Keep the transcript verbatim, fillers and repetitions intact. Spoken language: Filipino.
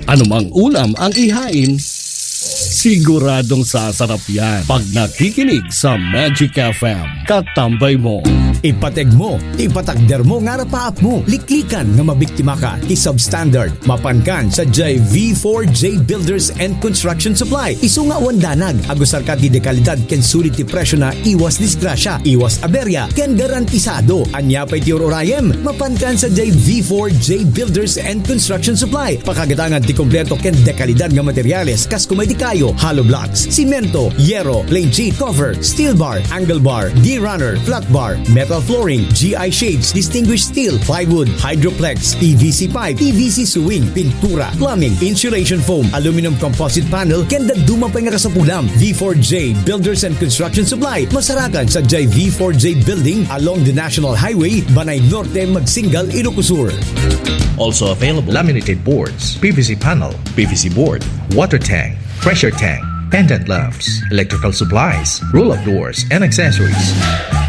Anumang ulam ang ihain, siguradong sasarap yan. Pag nakikinig sa Magic F M, katambay mo. Ipateg mo, ipatagder mo nga rapaap mo. Liklikan nga mabiktima ka ti substandard. Mapankan sa J V four J Builders and Construction Supply. Isu nga wandanag, agusar ka ti dekalidad ken sulit ti presyo na iwas disgrasya, iwas aberya, ken garantisado. Anya pa'y ti ororayem, mapankan sa J V four J Builders and Construction Supply. Pakagatangan ti kompleto ken dekalidad nga materyales kas kumay di kayo, hollow blocks, simento, yero, plain sheet, cover, steel bar, angle bar, D-runner, flat bar, metal flooring, G I shades, distinguished steel, plywood, hydroplex, P V C pipe, P V C swing, pintura, plumbing, insulation foam, aluminum composite panel, kenda duma pa nga kasapulam. V four J Builders and Construction Supply. Masarakan sa J V four J Building along the National Highway, Banay Norte, Magsingal, Ilocosur. Also available laminated boards, P V C panel, P V C board, water tank, pressure tank, pendant lamps, electrical supplies, roll-up doors, and accessories.